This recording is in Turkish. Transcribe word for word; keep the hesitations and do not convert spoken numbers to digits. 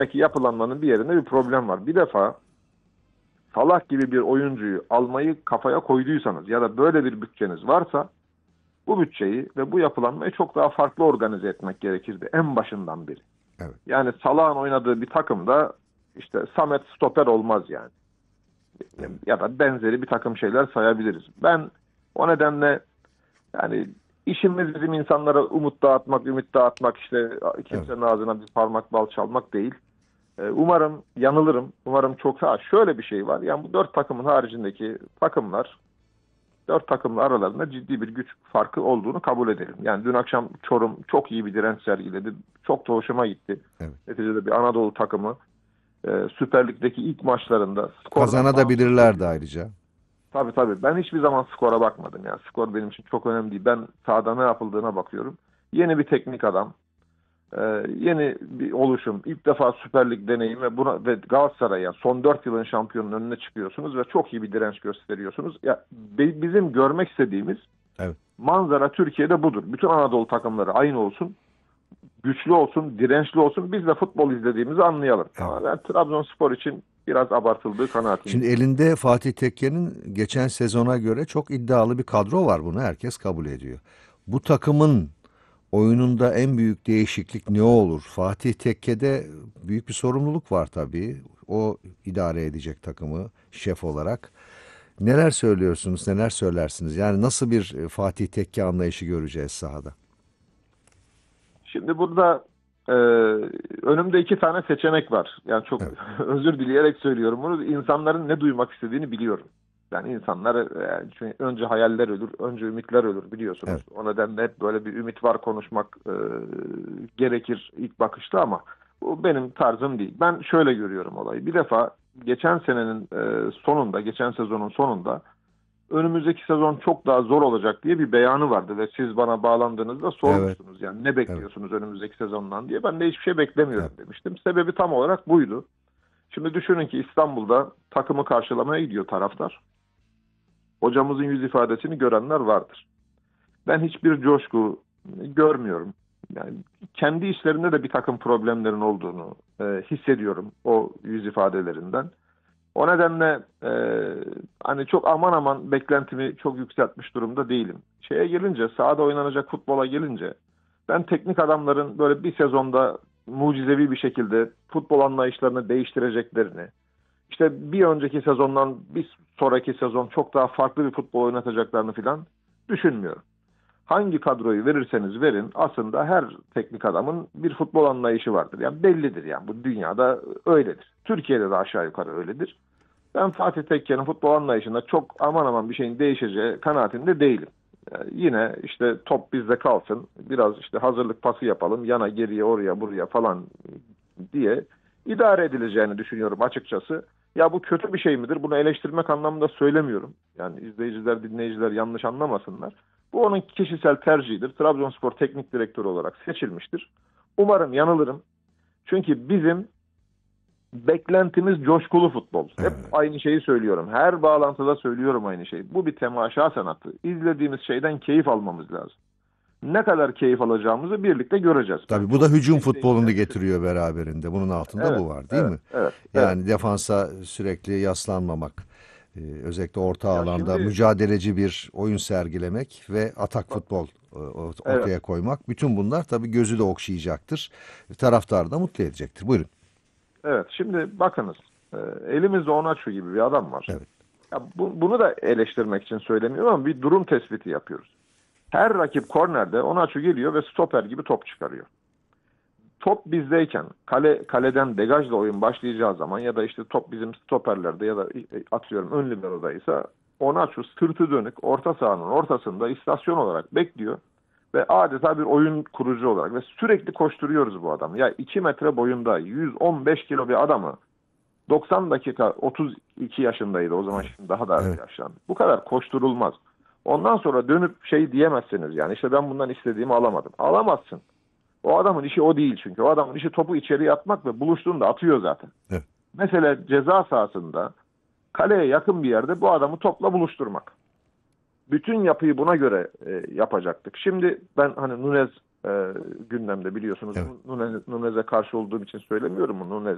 Belki yapılanmanın bir yerinde bir problem var. Bir defa Salah gibi bir oyuncuyu almayı kafaya koyduysanız ya da böyle bir bütçeniz varsa bu bütçeyi ve bu yapılanmayı çok daha farklı organize etmek gerekirdi en başından beri. Evet. Yani Salah'ın oynadığı bir takımda işte Samet stoper olmaz yani. Evet. Ya da benzeri bir takım şeyler sayabiliriz. Ben o nedenle yani işimiz bizim insanlara umut dağıtmak, ümit dağıtmak, işte Evet. kimsenin ağzına bir parmak bal çalmak değil. Ee, Umarım yanılırım. Umarım çok... Ha, şöyle bir şey var. Yani bu dört takımın haricindeki takımlar, dört takımla aralarında ciddi bir güç farkı olduğunu kabul edelim. Yani dün akşam Çorum çok iyi bir direnç sergiledi. Çok da hoşuma gitti. Evet. Neticede bir Anadolu takımı e, Süper Lig'deki ilk maçlarında skordan bağımsız Kazanabilirlerdi oynuyor. ayrıca. Tabii tabii. Ben hiçbir zaman skora bakmadım. Yani skor benim için çok önemli değil. Ben sahada ne yapıldığına bakıyorum. Yeni bir teknik adam, e, yeni bir oluşum, ilk defa Süper Lig deneyimi ve buna ve Galatasaray'a son dört yılın şampiyonunun önüne çıkıyorsunuz ve çok iyi bir direnç gösteriyorsunuz. Ya bi- bizim görmek istediğimiz Evet. manzara Türkiye'de budur. Bütün Anadolu takımları aynı olsun, güçlü olsun, dirençli olsun. Biz de futbol izlediğimizi anlayalım. Evet. Ama ben Trabzonspor için biraz abartıldığı Şimdi kanaatindeyim. elinde Fatih Tekke'nin geçen sezona göre çok iddialı bir kadro var, bunu herkes kabul ediyor. Bu takımın oyununda en büyük değişiklik ne olur? Fatih Tekke'de büyük bir sorumluluk var tabii. O idare edecek takımı şef olarak. Neler söylüyorsunuz, neler söylersiniz? Yani nasıl bir e, Fatih Tekke anlayışı göreceğiz sahada? Şimdi burada e, önümde iki tane seçenek var. Yani çok Evet, özür dileyerek söylüyorum bunu. İnsanların ne duymak istediğini biliyorum. Yani insanlar e, çünkü önce hayaller ölür, önce ümitler ölür biliyorsunuz. evet, O nedenle hep böyle bir ümit var konuşmak e, gerekir ilk bakışta ama bu benim tarzım değil. Ben şöyle görüyorum olayı. Bir defa geçen senenin e, sonunda, geçen sezonun sonunda önümüzdeki sezon çok daha zor olacak diye bir beyanı vardı ve siz bana bağlandığınızda evet, sormuştunuz yani ne evet, bekliyorsunuz önümüzdeki sezondan diye. Ben de hiçbir şey beklemiyorum evet, demiştim. Sebebi tam olarak buydu. Şimdi düşünün ki İstanbul'da takımı karşılamaya gidiyor taraftar. Hocamızın yüz ifadesini görenler vardır. Ben hiçbir coşku görmüyorum. Yani kendi işlerinde de bir takım problemlerin olduğunu e, hissediyorum o yüz ifadelerinden. O nedenle e, hani çok aman aman beklentimi çok yükseltmiş durumda değilim. Şeye gelince, sahada oynanacak futbola gelince ben teknik adamların böyle bir sezonda mucizevi bir şekilde futbol anlayışlarını değiştireceklerini, işte bir önceki sezondan bir sonraki sezon çok daha farklı bir futbol oynatacaklarını falan düşünmüyorum. Hangi kadroyu verirseniz verin aslında her teknik adamın bir futbol anlayışı vardır. Yani bellidir yani bu dünyada öyledir. Türkiye'de de aşağı yukarı öyledir. Ben Fatih Tekke'nin futbol anlayışında çok aman aman bir şeyin değişeceği kanaatinde değilim. Yani yine işte top bizde kalsın, biraz işte hazırlık pası yapalım, yana geriye oraya buraya falan diye idare edileceğini düşünüyorum açıkçası. Ya bu kötü bir şey midir? Bunu eleştirmek anlamında söylemiyorum. Yani izleyiciler, dinleyiciler yanlış anlamasınlar. Bu onun kişisel tercihidir. Trabzonspor teknik direktörü olarak seçilmiştir. Umarım yanılırım. Çünkü bizim beklentimiz coşkulu futbol. Hep evet. aynı şeyi söylüyorum. Her bağlantıda söylüyorum aynı şeyi. Bu bir temaşa sanatı. İzlediğimiz şeyden keyif almamız lazım. Ne kadar keyif alacağımızı birlikte göreceğiz. Ben Tabii bu da çok bir hücum şeyin futbolunu değişeceğini düşünmüyorum. getiriyor beraberinde. Bunun altında Evet, bu var, değil evet, mi? evet, evet. Yani defansa sürekli yaslanmamak, e, özellikle orta Ya alanda şimdi mücadeleci bir oyun sergilemek ve atak bak, futbol e, ort- evet, ortaya koymak. Bütün bunlar tabii gözü de okşayacaktır. Taraftarı da mutlu edecektir. Buyurun. evet. Şimdi bakınız, e, elimizde Onaçu gibi bir adam var. Evet, Ya bu, bunu da eleştirmek için söylemiyorum ama bir durum tespiti yapıyoruz. Her rakip kornerde Onaçu geliyor ve stoper gibi top çıkarıyor. Top bizdeyken kale kaleden degajla oyun başlayacağı zaman ya da işte top bizim stoperlerde ya da atıyorum ön liberodaysa Onaçu sırtı dönük orta sahanın ortasında istasyon olarak bekliyor ve adeta bir oyun kurucu olarak ve sürekli koşturuyoruz bu adamı. Ya iki metre boyunda yüz on beş kilo bir adamı doksan dakika otuz iki yaşındaydı o zaman, evet, şimdi daha da evet, yaşlandı. Bu kadar koşturulmaz. Ondan sonra dönüp şey diyemezsiniz yani işte ben bundan istediğimi alamadım. Alamazsın. O adamın işi o değil çünkü. O adamın işi topu içeriye atmak ve buluştuğunda atıyor zaten. evet. Mesela ceza sahasında kaleye yakın bir yerde bu adamı topla buluşturmak. Bütün yapıyı buna göre e, yapacaktık. Şimdi ben hani Nunez e, gündemde biliyorsunuz. Evet. Nunez, Nunez'e karşı olduğum için söylemiyorum. Nunez